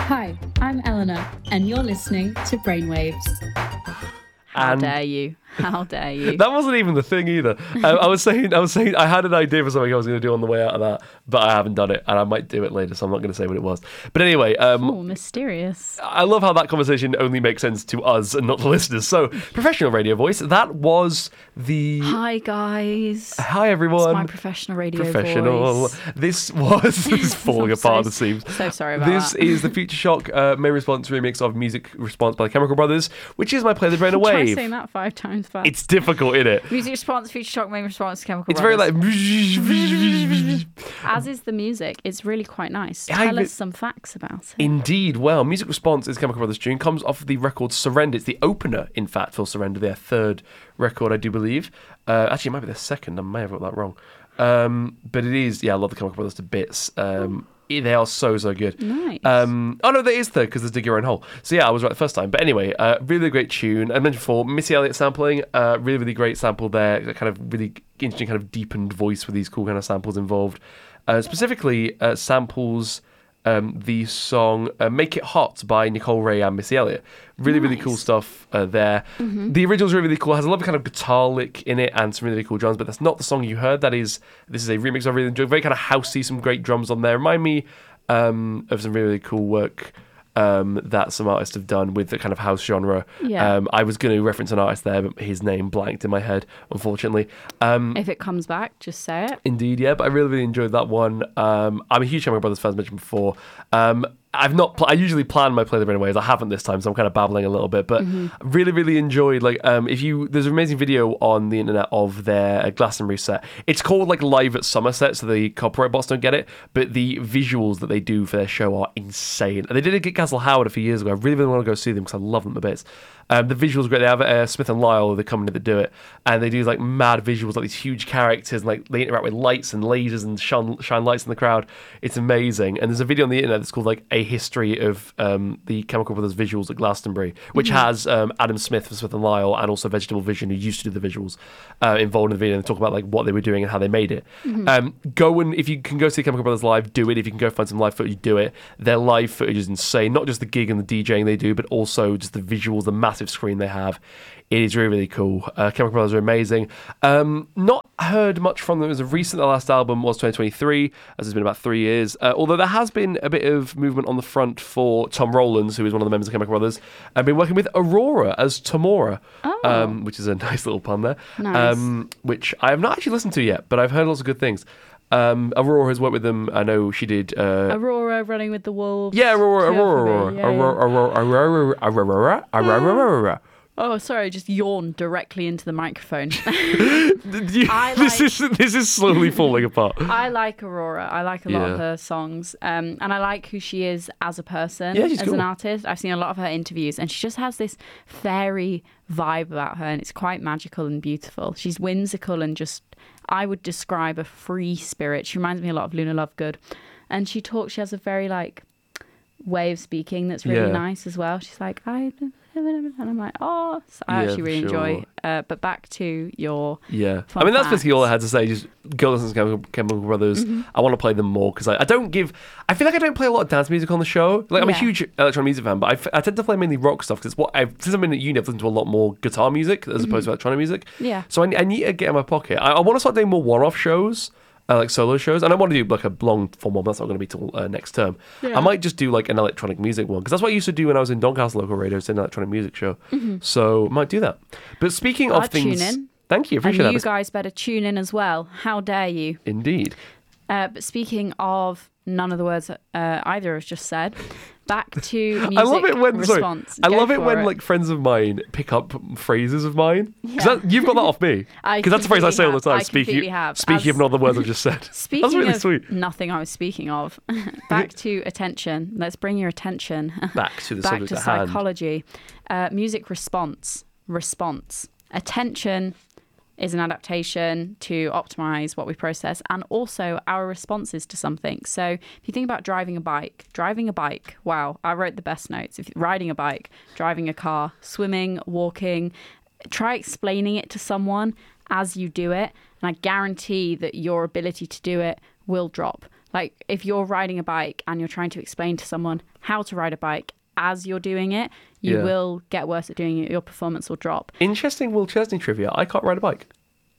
Hi, I'm Eleanor, and you're listening to Brainwaves. How dare you? How dare you? That wasn't even the thing either. I was saying I had an idea for something I was going to do on the way out of that, but I haven't done it, and I might do it later, so I'm not going to say what it was. But anyway, Oh, mysterious. I love how that conversation only makes sense to us and not the listeners. So, professional radio voice. That was the. Hi, guys. Hi everyone. It's my professional radio voice. This is falling apart. It seems. So sorry about This that. is the Future Shock main response remix of Music Response by the Chemical Brothers, which is my Play the Brain Try Away. saying that 5 times fast. It's difficult, isn't it? Music response, Future Shock, main response, Chemical It's very Brothers. like. As is the music. It's really quite nice. I Tell re- us some facts about it. Indeed. Well, Music Response is Chemical Brothers' tune, comes off the record Surrender. It's the opener, in fact, for Surrender, their third record, I do believe. Actually, it might be their second. I may have got that wrong. But it is, I love the Chemical Brothers to bits. They are so good. Nice. Oh no, that is third because there's Dig Your Own Hole. So I was right the first time. But anyway, really great tune. I mentioned before, Missy Elliott sampling, really great sample there. Kind of really interesting, kind of deepened voice with these cool kind of samples involved. Specifically, samples the song "Make It Hot" by Nicole Ray and Missy Elliott. Really cool stuff there. Mm-hmm. The original's really cool. It has a lovely kind of guitar lick in it and some really cool drums, but that's not the song you heard. This is a remix I really enjoyed. Very kind of housey, some great drums on there. Remind me of some really cool work that some artists have done with the kind of house genre. Yeah. I was going to reference an artist there, but his name blanked in my head, unfortunately. If it comes back, just say it. Indeed, yeah, but I really enjoyed that one. I'm a huge Chemical Brothers fan, as mentioned before. I usually plan my Play the Brain Away, I haven't this time, so I'm kind of babbling a little bit, but really enjoyed, there's an amazing video on the internet of their Glastonbury set. It's called Live at Somerset, so the copyright bots don't get it, but the visuals that they do for their show are insane. And they did it at Castle Howard a few years ago. I really want to go see them because I love them a bit. The visuals are great. They have Smith and Lyle, the company that do it, and they do mad visuals, these huge characters, and they interact with lights and lasers and shine lights in the crowd. It's amazing. And there's a video on the internet that's called A History of the Chemical Brothers visuals at Glastonbury, which has Adam Smith from Smith and Lyle and also Vegetable Vision, who used to do the visuals, involved in the video, and talk about what they were doing and how they made it. If you can go see Chemical Brothers live, do it. If you can go find some live footage, do it. Their live footage is insane. Not just the gig and the DJing they do, but also just the visuals, the massive screen they have. It is really cool. Chemical Brothers are amazing. Not heard much from them as of recent. Their last album was 2023, as it's been about 3 years. Although there has been a bit of movement on the front for Tom Rowlands, who is one of the members of Chemical Brothers, and been working with Aurora as Tamora, which is a nice little pun there. Nice. Which I have not actually listened to yet, but I've heard lots of good things. Aurora has worked with them. I know she did. Aurora running with the wolves. Yeah, Aurora. Oh, sorry, I just yawned directly into the microphone. This is slowly falling apart. I like Aurora. I like a lot of her songs. And I like who she is as a person, as cool. an artist. I've seen a lot of her interviews, and she just has this fairy vibe about her, and it's quite magical and beautiful. She's whimsical and just, I would describe a free spirit. She reminds me a lot of Luna Lovegood. And she has a very way of speaking that's really nice as well. She's like, and I'm like, so I actually really enjoy. But back to your I mean, that's basically all I had to say. Just go listen to Chemical Brothers. I want to play them more because I feel like I don't play a lot of dance music on the show. I'm a huge electronic music fan, but I tend to play mainly rock stuff because since I've been at uni, I've listened to a lot more guitar music as opposed to electronic music. Yeah. So I need to get in my pocket. I want to start doing more one-off shows. Solo shows, and I want to do a long form one. That's not going to be till next term. I might just do an electronic music one because that's what I used to do when I was in Doncaster Local Radio. It's an electronic music show, so might do that. But speaking of things, tune in. Thank you, appreciate and that. You guys better tune in as well. How dare you? Indeed. But speaking of none of the words either has just said, back to music I love it when response. I love it when friends of mine pick up phrases of mine. You've got that off me. Because that's a phrase I say all the time. Speaking of not the words I've just said. Speaking that's really of sweet. Nothing I was speaking of. Back to attention. Let's bring your attention back to the back subject to at hand. psychology. Music response. Attention is an adaptation to optimize what we process and also our responses to something. So if you think about driving a bike, wow, I wrote the best notes. If riding a bike, driving a car, swimming, walking, try explaining it to someone as you do it, and I guarantee that your ability to do it will drop. Like if you're riding a bike and you're trying to explain to someone how to ride a bike as you're doing it, you will get worse at doing it. Your performance will drop. Interesting Will Chesney trivia. I can't ride a bike.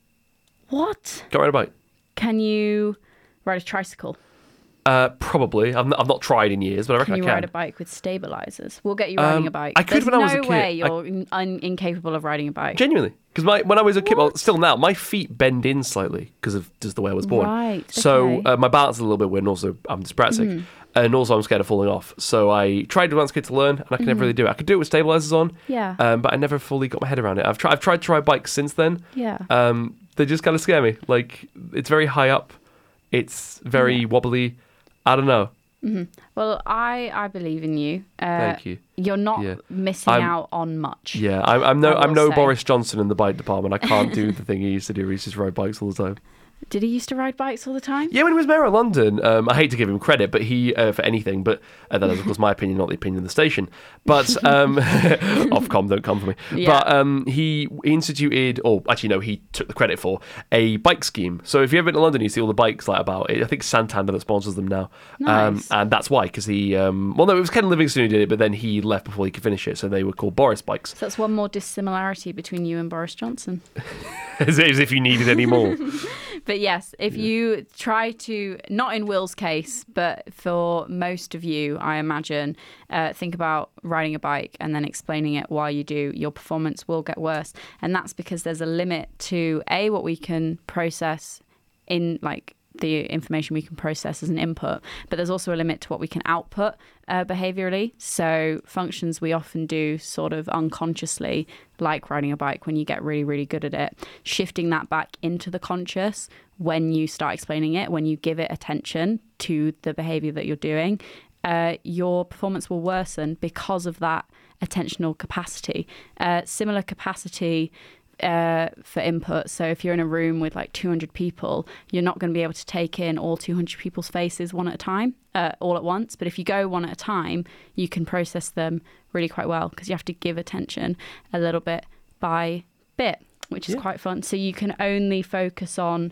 What? Can't ride a bike. Can you ride a tricycle? Probably. I've not tried in years, but I reckon Can you I can. ride a bike with stabilizers? We'll get you riding a bike. I could when I was a kid. No way you're incapable of riding a bike. Genuinely. Because when I was a kid, well, still now, my feet bend in slightly because of just the way I was born. Right. So okay. my balance is a little bit weird, and also I'm dyspraxic. And also I'm scared of falling off. So I tried when I was a kid to learn, and I could never really do it. I could do it with stabilizers on, Yeah. but I never fully got my head around it. I've tried to ride bikes since then. Yeah. They just kind of scare me. Like, it's very high up. It's very wobbly. I don't know. Well, I believe in you. Thank you. You're not missing out on much. Yeah, I'm no say. Boris Johnson in the bike department. I can't do the thing he used to do. Where he used to ride bikes all the time. Did he used to ride bikes all the time? Yeah, when he was mayor of London, I hate to give him credit, but he for anything, but that is of course my opinion, not the opinion of the station. But Ofcom, don't come for me. Yeah. But he instituted, or actually no, he took the credit for a bike scheme. So if you ever been to London, you see all the bikes like about it. I think Santander that sponsors them now. Nice. And that's why, because he, well, no, it was Ken Livingstone who did it, but then he left before he could finish it, so they were called Boris bikes. So that's one more dissimilarity between you and Boris Johnson. As if you needed any more. But yes, if you try to, not in Will's case, but for most of you, I imagine, think about riding a bike and then explaining it while you do, your performance will get worse. And that's because there's a limit to, A, what we can process in, like, the information we can process as an input, but there's also a limit to what we can output behaviorally. So functions we often do sort of unconsciously, like riding a bike when you get really, really good at it, shifting that back into the conscious when you start explaining it, when you give it attention to the behavior that you're doing, your performance will worsen because of that attentional capacity. Similar capacity for input. So if you're in a room with like 200 people, you're not going to be able to take in all 200 people's faces one at a time, all at once. But if you go one at a time, you can process them really quite well because you have to give attention a little bit by bit, which is quite fun. So you can only focus on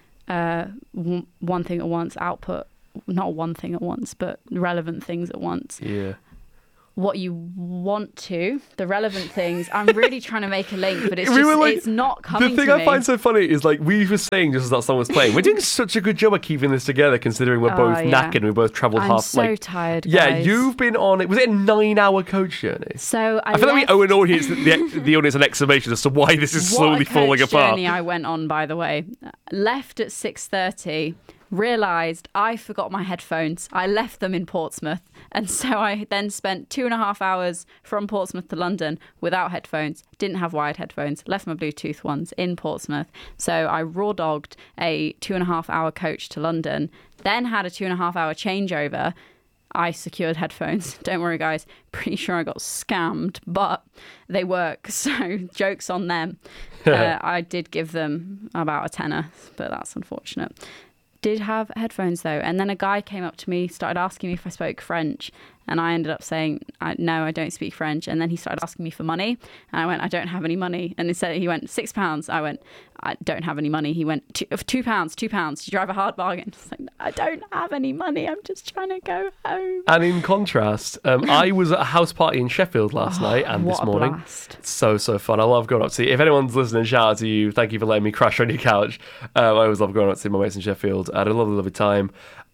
one thing at once, output, not one thing at once, but relevant things at once. Yeah. What you want to, the relevant things. I'm really trying to make a link, but it's just, it's not coming to me. The thing I find so funny is, like, we were saying just as that song was playing, we're doing such a good job of keeping this together, considering we're both knackered and we both travelled half. I'm so tired, guys. Yeah, you've been on it. Was it a 9-hour coach journey? So I feel like we owe an audience, the audience, an explanation as to why this is slowly falling apart. What a journey I went on, by the way. Left at 6:30. Realised I forgot my headphones. I left them in Portsmouth. And so I then spent 2.5 hours from Portsmouth to London without headphones. Didn't have wired headphones. Left my Bluetooth ones in Portsmouth. So I raw-dogged a 2.5 hour coach to London. Then had a 2.5 hour changeover. I secured headphones. Don't worry, guys. Pretty sure I got scammed, but they work. So joke's on them. I did give them about a tenner, but that's unfortunate. Did have headphones though, and then a guy came up to me, started asking me if I spoke French, and I ended up saying no, I don't speak French. And then he started asking me for money, and I went, I don't have any money. And he went, £6. I went, I don't have any money. He went, £2. Did you drive a hard bargain? I was like, I don't have any money, I'm just trying to go home. And in contrast, I was at a house party in Sheffield last night and this morning. Blast. So fun. I love going up to see. If anyone's listening, shout out to you. Thank you for letting me crash on your couch. I always love going up to see my mates in Sheffield. I had a lovely time.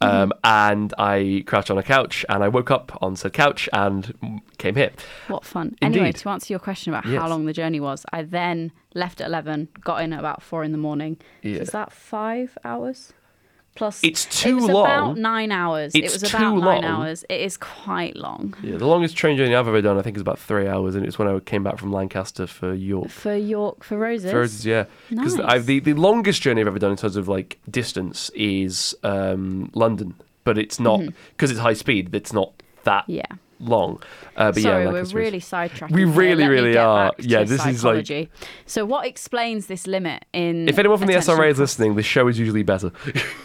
And I crashed on a couch and I woke up on said couch and came here. What fun. Indeed. Anyway, to answer your question about how long the journey was, I then left at 11, got in at about 4 in the morning. Yeah. So is that 5 hours? Plus, it's too long. It was long. about 9 hours. It's it was too about 9 long. hours. It is quite long. Yeah, the longest train journey I've ever done, I think, is about 3 hours, and it's when I came back from Lancaster for York. For Roses? For Roses, yeah. Because Nice. the longest journey I've ever done in terms of like distance is London, but it's not because it's high speed. It's not that long. But Sorry, yeah, we're really sidetracking. We really, really are. Yeah, this psychology. is like. So, what explains this limit in? If anyone from the attentional SRA is listening, the show is usually better. I'm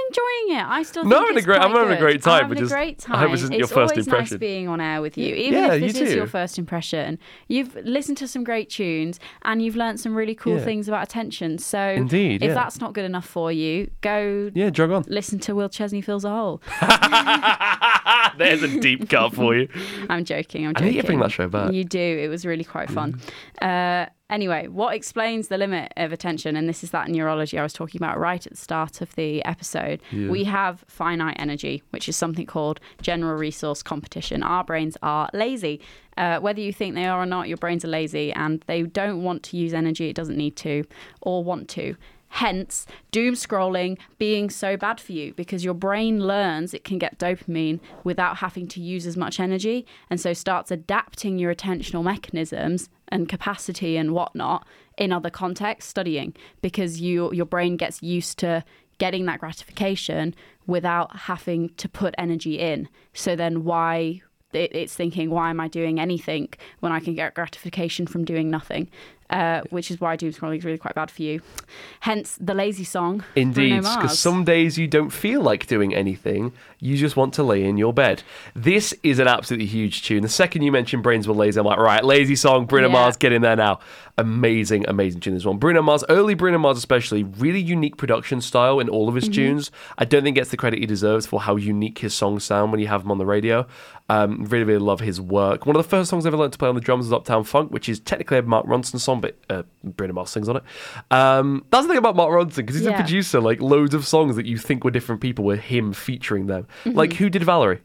enjoying it. I still No, think I'm having a great time. I'm having a great time. I hope this isn't your first It's always impression. nice being on air with you. Even Yeah, if this you is too. your first impression, you've listened to some great tunes and you've learnt some really cool Yeah. things about attention. So Indeed, if yeah. that's not good enough for you, go Yeah, jog on. listen to Will Chesney Fills a Hole. There's a deep cut for you. I'm joking. I need you to bring that show back. You do. It was really quite fun. Anyway, what explains the limit of attention, and this is that neurology I was talking about right at the start of the episode, we have finite energy, which is something called general resource competition. Our brains are lazy. Whether you think they are or not, your brains are lazy and they don't want to use energy it doesn't need to or want to. Hence, doom scrolling being so bad for you because your brain learns it can get dopamine without having to use as much energy and so starts adapting your attentional mechanisms and capacity and whatnot in other contexts, studying, because your brain gets used to getting that gratification without having to put energy in. So then it's thinking, why am I doing anything when I can get gratification from doing nothing? Which is why doom scrolling is really quite bad for you. Hence the lazy song. Indeed, Bruno Mars. because some days you don't feel like doing anything. You just want to lay in your bed. This is an absolutely huge tune. The second you mentioned Brains Were Lazy, I'm like, right, lazy song, Bruno Mars, get in there now. Amazing, amazing tune, this one. Bruno Mars, early Bruno Mars especially, really unique production style in all of his tunes. I don't think gets the credit he deserves for how unique his songs sound when you have them on the radio. Really, really love his work. One of the first songs I ever learned to play on the drums was Uptown Funk, which is technically a Mark Ronson song, but Bruno Mars sings on it. That's the thing about Mark Ronson, because he's a producer. Like, loads of songs that you think were different people were him featuring them. Like, who did Valerie?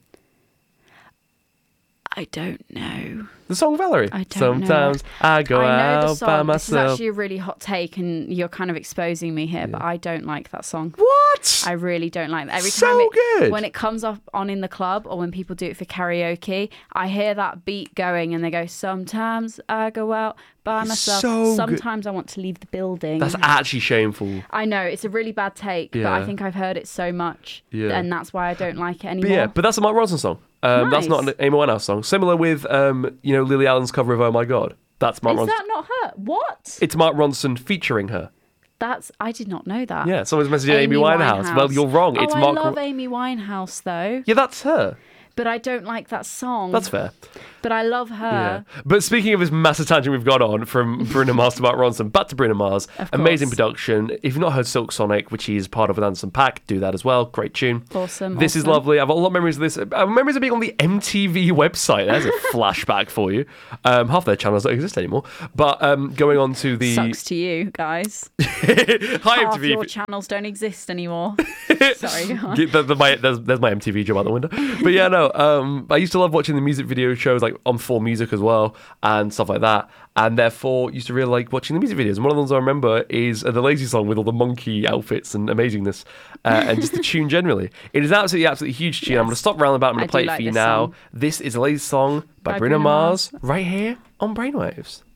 I don't know. The song Valerie. I don't Sometimes know. I go I know out the song. by This is myself. actually a really hot take, and you're kind of exposing me here, but I don't like that song. What? I really don't like that. Every So time good. when it comes up on in the club or when people do it for karaoke, I hear that beat going and they go, sometimes I go out by myself. so good. Sometimes I want to leave the building. That's actually shameful. I know, it's a really bad take, but I Yeah. think I've heard it so much Yeah. and that's why I don't like it anymore. But yeah, but that's a Mark Ronson song. That's not an Amy Winehouse song. Similar with, Lily Allen's cover of Oh My God. That's Mark Is Ronson. that not her? What? It's Mark Ronson featuring her. I did not know that. Yeah, someone's messaging Amy Winehouse. Well, you're wrong. It's Mark. I love Amy Winehouse though, Yeah, that's her. but I don't like that song. That's fair. But I love her. Yeah. But speaking of this massive tangent we've got on from Bruno Mars to Mark Ronson, back to Bruno Mars. Of Amazing course. production. If you've not heard Silk Sonic, which he is part of with Anderson .Paak, do that as well. Great tune. Awesome. This is awesome. lovely. I've got a lot of memories of this. Memories of being on the MTV website. There's a flashback for you. Half their channels don't exist anymore. But going on to the... Sucks to you guys. Hi, Half MTV. your channels don't exist anymore. Sorry, go on. There's my MTV job out the window. But yeah, no. I used to love watching the music video shows like on 4 Music as well and stuff like that. And therefore used to really like watching the music videos. And one of the ones I remember is the Lazy song with all the monkey outfits and amazingness and just the tune generally. It is absolutely huge tune. I'm going to stop round about. I'm going I to play do it like for you this now. song. This is a Lazy song by Bruno Mars right here on Brainwaves.